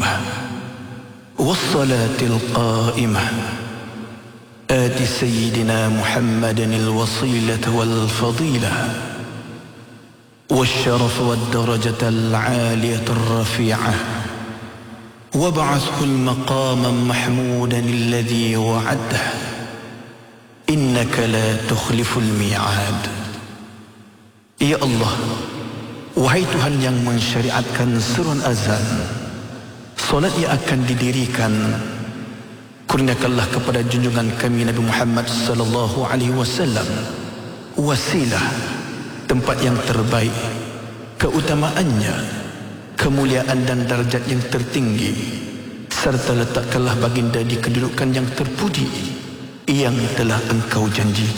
والصلاة القائمة آت سيدنا محمد الوصيلة والفضيلة والشرف والدرجة العالية الرفيعة وابعثه المقام محمودا الذي وعده إنك لا تخلف الميعاد. Ya Allah, wahai Tuhan yang mensyariatkan seruan azan, solat yang akan didirikan, kurniakanlah kepada junjungan kami Nabi Muhammad sallallahu alaihi wasallam wasilah, tempat yang terbaik, keutamaannya, kemuliaan dan darjat yang tertinggi, serta letakkanlah baginda di kedudukan yang terpuji yang telah engkau janjikan.